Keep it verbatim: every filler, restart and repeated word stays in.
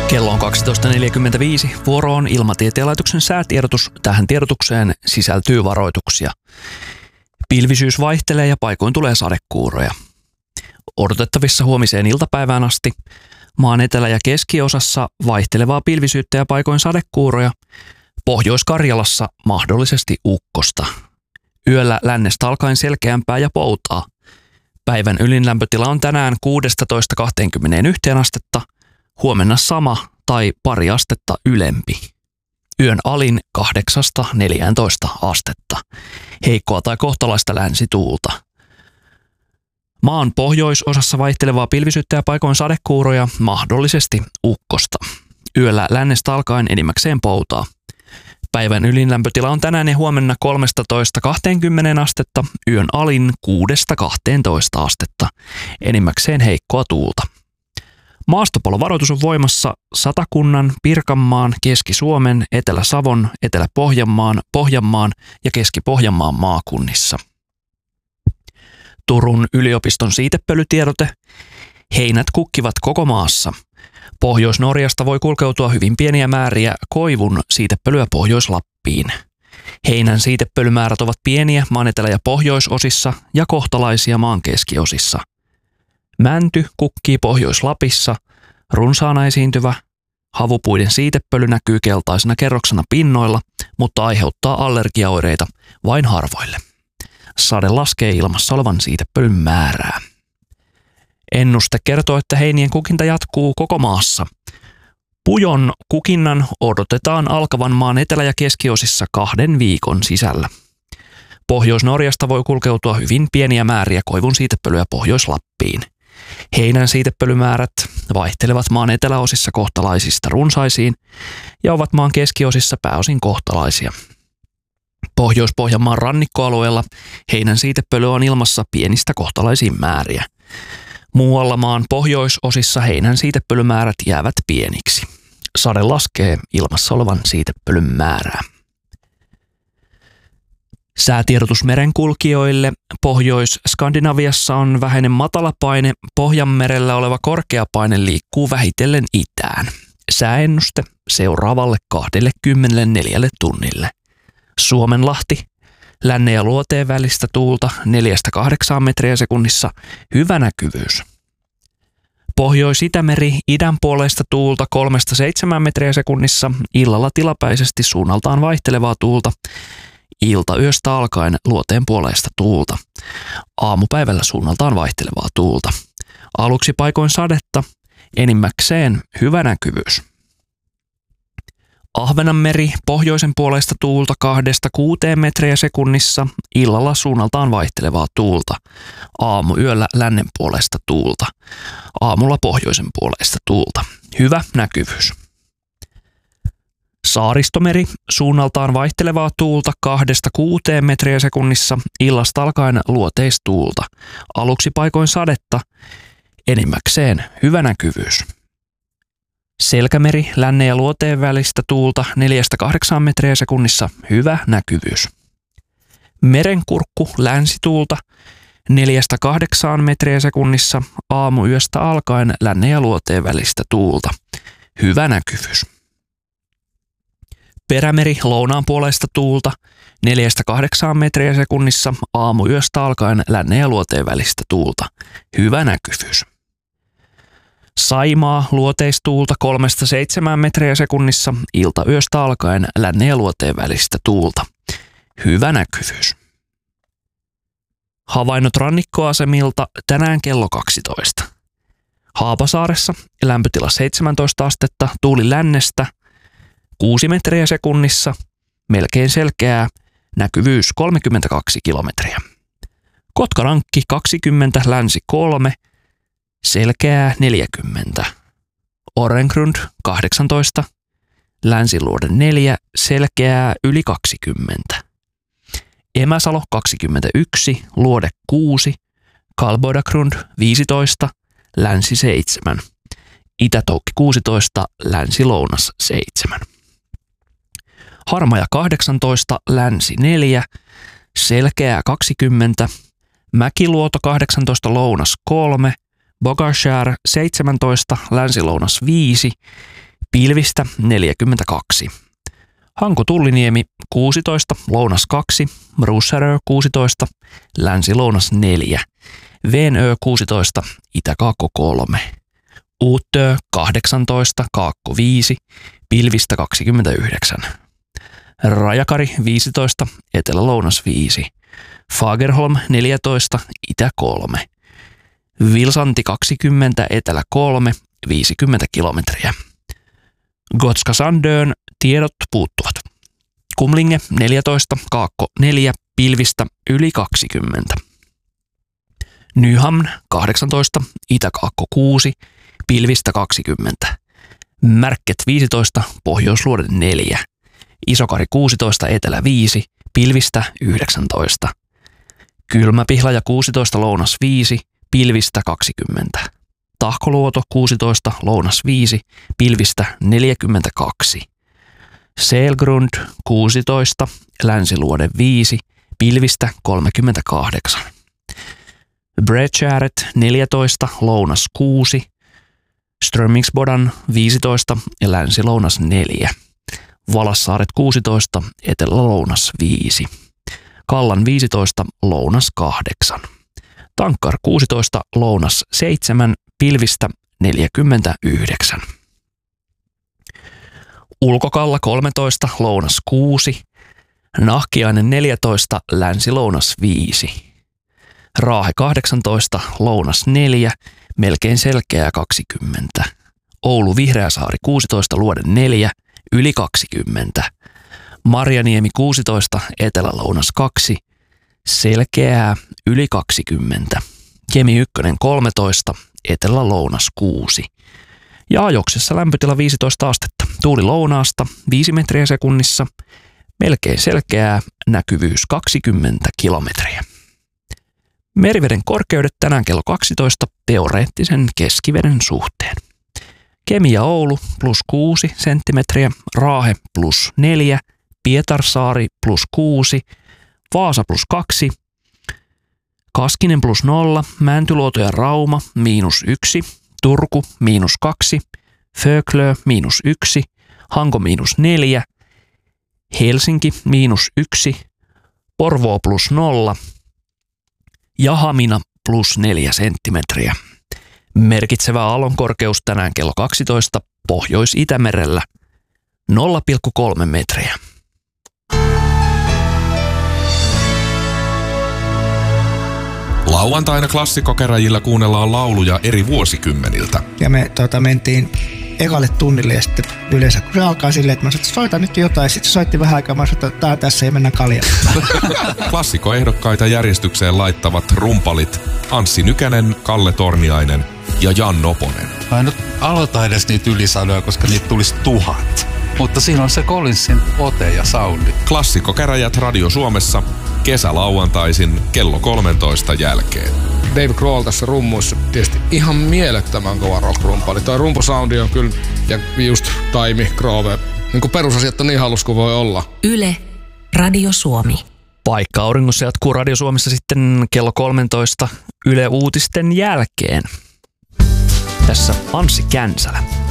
Kello on kaksitoista neljäkymmentäviisi. Vuoro on Ilmatieteen laitoksen säätiedotus. Tähän tiedotukseen sisältyy varoituksia. Pilvisyys vaihtelee ja paikoin tulee sadekuuroja. Odotettavissa huomiseen iltapäivään asti maan etelä- ja keskiosassa vaihtelevaa pilvisyyttä ja paikoin sadekuuroja. Pohjois-Karjalassa mahdollisesti ukkosta. Yöllä lännestä alkaen selkeämpää ja poutaa. Päivän ylinlämpötila on tänään kuusitoista kaksikymmentäyksi astetta, huomenna sama tai pari astetta ylempi. Yön alin kahdeksasta neljääntoista astetta. Heikkoa tai kohtalaista länsituulta. Maan pohjoisosassa vaihtelevaa pilvisyyttä ja paikoin sadekuuroja, mahdollisesti ukkosta. Yöllä lännestä alkaen enimmäkseen poutaa. Päivän ylinlämpötila on tänään ja huomenna kolmetoista kaksikymmentä astetta, yön alin kuudesta kahteentoista astetta, enimmäkseen heikkoa tuulta. Maastopalovaroitus on voimassa Satakunnan, Pirkanmaan, Keski-Suomen, Etelä-Savon, Etelä-Pohjanmaan, Pohjanmaan ja Keski-Pohjanmaan maakunnissa. Turun yliopiston siitepölytiedote. Heinät kukkivat koko maassa. Pohjois-Norjasta voi kulkeutua hyvin pieniä määriä koivun siitepölyä Pohjois-Lappiin. Heinän siitepölymäärät ovat pieniä maan etelä- ja pohjoisosissa ja kohtalaisia maan keskiosissa. Mänty kukkii Pohjois-Lapissa, runsaana esiintyvä. Havupuiden siitepöly näkyy keltaisena kerroksena pinnoilla, mutta aiheuttaa allergiaoireita vain harvoille. Sade laskee ilmassa olevan siitepölyn määrää. Ennuste kertoo, että heinien kukinta jatkuu koko maassa. Pujon kukinnan odotetaan alkavan maan etelä- ja keskiosissa kahden viikon sisällä. Pohjois-Norjasta voi kulkeutua hyvin pieniä määriä koivun siitepölyä Pohjois-Lappiin. Heinän siitepölymäärät vaihtelevat maan eteläosissa kohtalaisista runsaisiin ja ovat maan keskiosissa pääosin kohtalaisia. Pohjois-Pohjanmaan rannikkoalueella heinän siitepöly on ilmassa pienistä kohtalaisiin määriä. Muualla maan pohjoisosissa heinän siitepölymäärät jäävät pieniksi. Sade laskee ilmassa olevan siitepölyn määrää. Säätiedotus merenkulkijoille. Pohjois-Skandinaviassa on vähäinen matalapaine, Pohjanmerellä oleva korkeapaine liikkuu vähitellen itään. Sääennuste seuraavalle kaksikymmentäneljä tunnille. Suomenlahti. Lännen ja luoteen välistä tuulta neljästä kahdeksaan metriä sekunnissa, hyvä näkyvyys. Pohjois-Itämeri idän puoleista tuulta kolmesta seitsemään metriä sekunnissa, illalla tilapäisesti suunnaltaan vaihtelevaa tuulta, iltayöstä alkaen luoteen puoleista tuulta, aamupäivällä suunnaltaan vaihtelevaa tuulta. Aluksi paikoin sadetta, enimmäkseen hyvä näkyvyys. Ahvenanmeri pohjoisen puoleista tuulta kahdesta kuuteen metriä sekunnissa, illalla suunnaltaan vaihtelevaa tuulta. Aamuyöllä lännen puolesta tuulta. Aamulla pohjoisen puolesta tuulta. Hyvä näkyvyys. Saaristomeri suunnaltaan vaihtelevaa tuulta kahdesta kuuteen metriä sekunnissa, illasta alkaen luoteistuulta. Aluksi paikoin sadetta, enimmäkseen hyvä näkyvyys. Selkämeri lännen ja luoteen välistä tuulta neljästä kahdeksaan metriä sekunnissa, hyvä näkyvyys. Merenkurkku länsituulta neljästä kahdeksaan metriä sekunnissa, aamuyöstä alkaen lännen ja luoteen välistä tuulta, hyvä näkyvyys. Perämeri lounaan puolesta tuulta neljästä kahdeksaan metriä sekunnissa, aamuyöstä alkaen lännen ja luoteen välistä tuulta, hyvä näkyvyys. Saimaa luoteistuulta kolmesta seitsemään metriä sekunnissa, iltayöstä alkaen lännen ja luoteen välistä tuulta. Hyvä näkyvyys. Havainnot rannikkoasemilta tänään kello kaksitoista. Haapasaaressa lämpötila seitsemäntoista astetta, tuuli lännestä kuusi metriä sekunnissa, melkein selkeää, näkyvyys kolmekymmentäkaksi kilometriä. Kotkarankki kaksikymmentä, länsi kolme, selkeää neljäkymmentä. Orengrund kahdeksantoista, Länsiluode neljä, selkeää yli kaksikymmentä. Emäsalo kaksikymmentäyksi, Luode kuusi, Kalbodagrund viisitoista, Länsi seitsemän. Itätoukki kuusitoista, Länsi-Lounas seitsemän. Harmaja kahdeksantoista, Länsi neljä, selkeää kaksikymmentä. Mäkiluoto kahdeksantoista, Lounas kolme, Bogashär seitsemäntoista, Länsi-Lounas viisi, pilvistä neljäkymmentäkaksi. Hanko-Tulliniemi kuusitoista, lounas kaksi, Russärö kuusitoista, länsi-lounas neljä, Venö kuusitoista, itä-kaakko kolme, Uutö kahdeksantoista, kaakko viisi, pilvistä kaksikymmentäyhdeksän, Rajakari viisitoista, etelä-lounas viisi, Fagerholm neljätoista, itä kolme, Vilsanti kaksikymmentä, etelä kolme, viisikymmentä kilometriä. Gotska Sandön tiedot puuttuvat. Kumlinge neljätoista, kaakko neljä, pilvistä yli kaksikymmentä. Nyhamn kahdeksantoista, itä-kaakko kuusi, pilvistä kaksikymmentä. Märket viisitoista, pohjoisluode neljä. Isokari kuusitoista, etelä viisi, pilvistä yhdeksäntoista. Kylmäpihlaja kuusitoista, lounas viisi, pilvistä kaksikymmentä. Tahkoluoto kuusitoista, lounas viisi, pilvistä neljäkymmentäkaksi. Selgrund kuusitoista, länsiluode viisi, pilvistä kolmekymmentäkahdeksan. Breckäret neljätoista, lounas kuusi, Strömingsbodan viisitoista ja länsi-lounas neljä. Valassaaret kuusitoista, etelä-lounas viisi. Kallan viisitoista, lounas kahdeksan. Tankkar kuusitoista, lounas seitsemän, pilvistä neljäkymmentäyhdeksän. Ulkokalla kolmetoista, lounas kuusi, Nahkiainen neljätoista, länsi-lounas viisi. Raahe kahdeksantoista, lounas neljä, melkein selkeää kaksikymmentä. Oulu Vihreäsaari kuusitoista, luode neljä, yli kaksikymmentä. Marjaniemi kuusitoista, etelä-lounas kaksi, selkeää yli kaksikymmentä. Kemi ykkönen kolmetoista, etelä-lounas kuusi. Ja ajoksessa lämpötila viisitoista astetta. Tuuli lounaasta viisi metriä sekunnissa, melkein selkeää, näkyvyys kaksikymmentä kilometriä. Meriveden korkeudet tänään kello kaksitoista teoreettisen keskiveden suhteen. Kemi ja Oulu plus kuusi senttimetriä, Raahe plus neljä, Pietarsaari plus kuusi, Vaasa plus kaksi, Kaskinen plus nolla, Mäntyluoto ja Rauma miinus yksi, Turku miinus kaksi, Föglö miinus yksi, Hanko miinus neljä, Helsinki miinus yksi, Porvoo plus nolla ja Hamina plus neljä senttimetriä. Merkitsevä aallonkorkeus tänään kello kaksitoista Pohjois-Itämerellä nolla pilkku kolme metriä. Lauantaina klassikkokäräjillä kuunnellaan lauluja eri vuosikymmeniltä. Ja me tuota, mentiin ekalle tunnille ja sitten yleensä kun se alkaa silleen, että mä sanoin, että soita nyt jotain. Sitten se soitti vähän aikaa, mä sanoin, että tää tässä ei mennä kaljaan. Klassikkoehdokkaita järjestykseen laittavat rumpalit Anssi Nykänen, Kalle Torniainen ja Jan Noponen. Mä en nyt aloita edes niitä ylisanoja, koska niitä tulisi tuhat. Mutta siinä on se Collinsin ote ja soundi. Klassikkokäräjät Radio Suomessa kesälauantaisin kello kolmentoista jälkeen. Dave Grohl tässä rummuissa tietysti ihan mielettömän kova rock-rumpali. Toi rumposoundi on kyllä, ja just Taimi, Grove, niin kuin perusasiat on niin halus kuin voi olla. Yle, Radio Suomi. Paikka auringossa jatkuu Radio Suomessa sitten kello kolmentoista Yle Uutisten jälkeen. Tässä Anssi Känsälä.